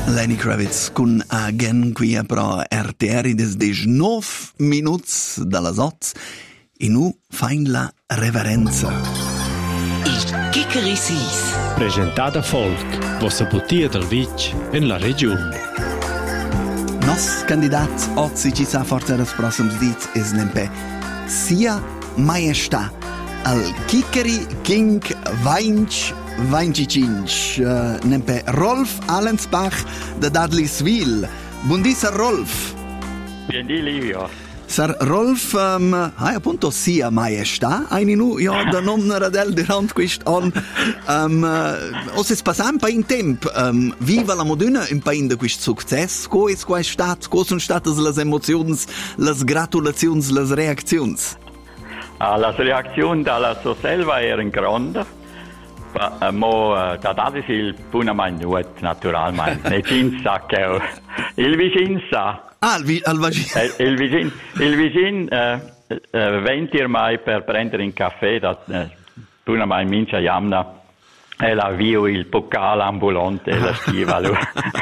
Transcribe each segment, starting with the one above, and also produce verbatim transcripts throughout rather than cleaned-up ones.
Lenny Kravitz con Again qui a pro R T R des diciannove minuts dalla sot e nu fain la reverenza. Il Chickeri Sis. Presentata folk, vossa putia del Vic in la regione. Nos candidat oggi ci sa forza des prossims dits es nempe sia maestà al Chickeri King Vainch venticinque, uh, nempe Rolf Allensbach de Dadliswil. Buondì, Sir Rolf. Buondì, Livio. Sir Rolf, um, hai appunto sia maestà, hai nu io da non radel durant quist on, um, uh, os es passam pa in temp, um, viva la moduna in pa in de quist success, co es qua stat, co son statas las emozions, las gratulazions, las reaczions? Ah, las reaczioni dalla Soselva erano grandi. Ma mo da dati il puna mai nuot naturalmente ne cinsa che il vicin sa ah il, vi, il vicin il vicin il vicin eh, eh, venti mai per prendere un caffè da eh, puna mai mincia jamna e la vio il pokal ambulante e la stiva lui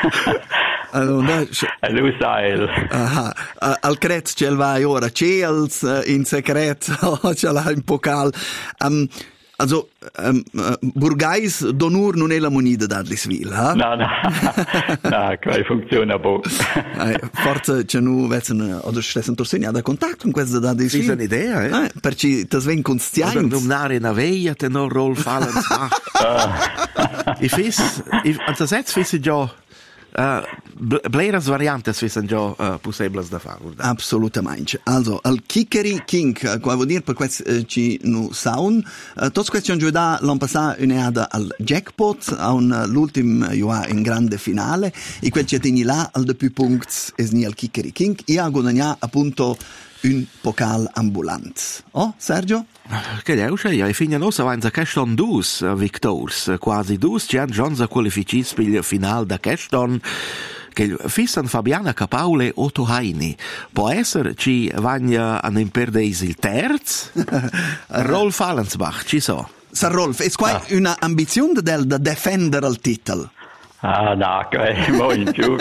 allora lui sa il aha al cret ce vai ora c'è in segreto ce l'ha in pokal um, Also, ähm, äh, Burgais d'onur non è la moneta d'Adliswil, ha? No, no, no, quei funziona poco. eh, forse c'è nu vetzen oder stessen torsegna da contatto con questa d'Adliswil. Sì, è un'idea, eh? eh perché tas ven constiains. Oder nominare una veia tenor Rolf Allensbach. I fis, i anzasets fis già Uh, Bleras variantes wissen già uh, possibles da fare. Assolutamente. Also, al Chickeri King, uh, qua vuol dire per questo uh, ci nu saun, uh, tots questi hanno giocato l'anno passato un'eada al jackpot, a un uh, l'ultim io in grande finale, e quel ci attegni là al de più punts es ni al Chickeri King, e ha guadagnato appunto un pokal ambulant. Oh, Sergio? Che deusce, ja, e fine nos avanza queston dus victors, quasi dus, ci han già qualificis per il final da queston, che fissan Fabiana Capaule Otto Haini. Può essere ci vagna an imperdeis il terz? Rolf Allensbach, ci so. Sir Rolf, è qua ah. una ambizione del da defender al titolo? Ah, no, quei mo in giù.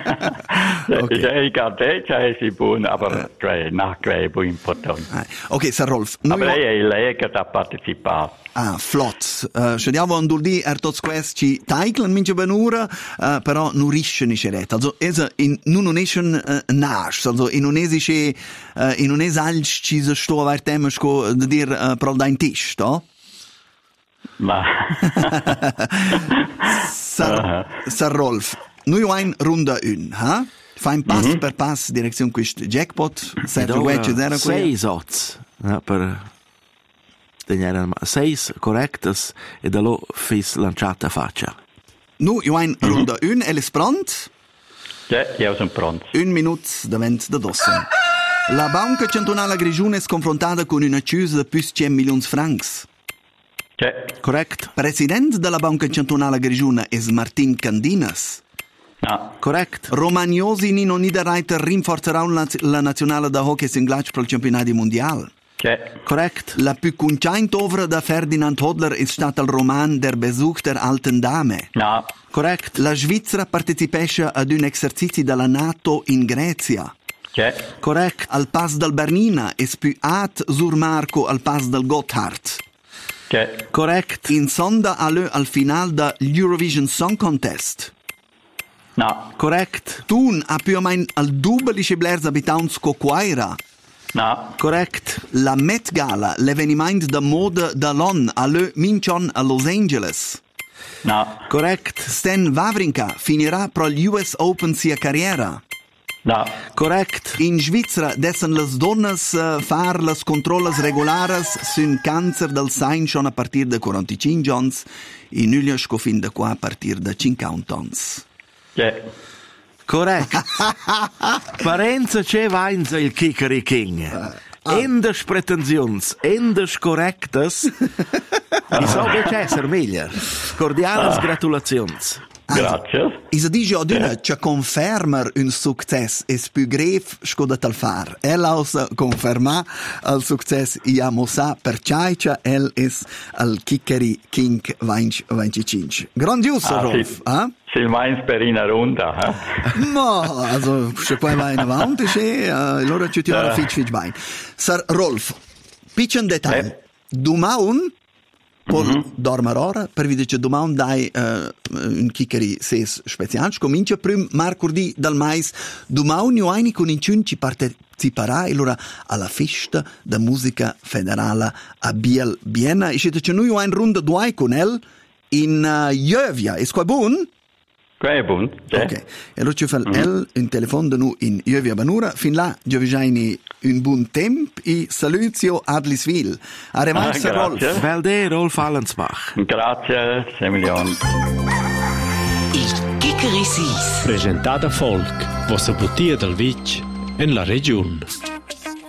Sei carte, c'è si buon, aber quei, no, quei buon importante. Ok, Sir Rolf. Aber lei è lei che ha partecipato. Ah, flott. Uh, Scegliamo un duldi er tots questi taiglen mince benura, uh, però non risce ni ceret. Also, es in non eschen uh, nasch, also in un esische, uh, in un esalch ci se sto aver temesco de dir uh, pro dein tisch, to? Ma Sir, Sir Rolf, noi ein Runde un, ha? Fein pass mm-hmm. per pass direzione quest jackpot, Sergio Wedge era qui. Sei sots, ja, per tenere seis correctas e da lo fis lanciata faccia. Nu, io ein mm-hmm. Runde un, el is pront? Ja, io sono pronto. Un minut davant da dossen. La Banca Cantonale Grigione è confrontata con una accusa di più di cent milioni di francs. C'è. Correct. Presidente della Banca Cantonale Grigione è Martin Candinas. No. Correct. Romagnosi Nino Niederreiter rinforzerà la nazionale da hockey in ghiaccio per il campionato mondiale. C'è. Correct. La più conciante opera da Ferdinand Hodler è stata il roman Der Besuch der alten Dame. No. Correct. La Svizzera partecipa ad un esercizio della NATO in Grecia. C'è. Correct. Al Pass del Bernina è più at sur Marco al Pass del Gotthard. C'è. Correct. In sonda alle al final da Eurovision Song Contest. No. Correct. Tun ha più o meno al dubbelische blers abitants co quaira. No. Correct. La Met Gala, l'eveniment de mode de l'on alle Minchon a Los Angeles. No. Correct. Stan Wawrinka finirà pro l'U S Open sia carriera. No. Correct. In Svizzera dessen les donnes uh, far les controlles regulares sun cancer del sein schon a partir de quarantacinque ans, in Ulia scofin de qua a partir de cinquanta ans. C'è. Correct. Parenza c'è vains il Chickeri King. Ah. Endes pretensions, endes correctes. I so che c'è ser meglio. Cordiales gratulazions. Grazie. Isa dice aduna che confermer un success es più gref sco da tal far. El ausa conferma al success ia mosa per ciaicia el es al Chickeri King venticinque. Grandioso, Ah, Rolf, sì. eh? sil meins per una runda. Eh? Ma, also, se poi vai in avanti, se, uh, allora ci tiamo fitch fitch bain. Sir Rolf, piccin dettaglio. Eh? Dumaun, pol Mhm. dormar ora, per vedere che dumaun dai uh, un chickeri ses specials, comincia prim marcordi dal mais, dumaun io aini con incun ci parteciperà allora alla festa da musica federale a Biel Biena, e siete che noi io ein runda duai con el in uh, Jövia, è qua buon? Quei è buon, sì. Ok, e allora ci fa el un telefono da noi in Jövia Banura, fin là giovigiani un buon tempo e salutio ad Lisvil. A revanche, Sir Rolf. grazie. Velde Rolf Allensbach. Grazie, Semilion. Il Kikeri Sis. Presentata Folk, vostra bottiglia del Vitg in la regione.